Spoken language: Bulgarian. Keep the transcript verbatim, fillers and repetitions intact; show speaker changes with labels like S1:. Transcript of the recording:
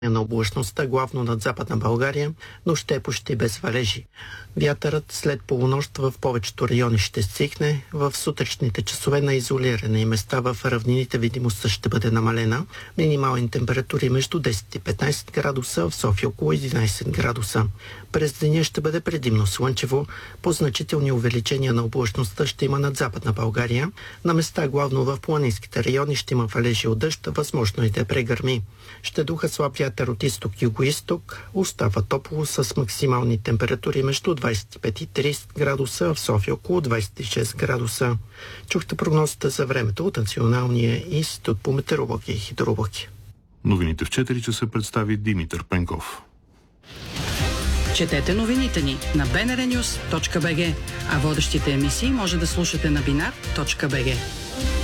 S1: на облачността, главно над Западна България, но ще е почти без валежи. Вятърът след полунощ в повечето райони ще стихне. В сутрешните часове на изолирани места в равнините видимостта ще бъде намалена. Минимални температури между десет и петнайсет градуса, в София около единайсет градуса. През деня ще бъде предимно слънчево. По значителни увеличения на облачността ще има над Западна България. На места, главно в планинските райони, ще има валежи от дъжд, възможно и да прегърми. Ще духа слаб вятър от изток-юго-исток. Остава топло с максимални температури между двайсет и пет и трийсет градуса, в София около двайсет и шест градуса. Чухте прогнозата за времето от Националния институт по метеорология и хидрология.
S2: Новините в четири часа представи Димитър Пенков.
S3: Четете новините ни на би ен ар нюз точка би джи, а водещите емисии може да слушате на бинар точка би джи.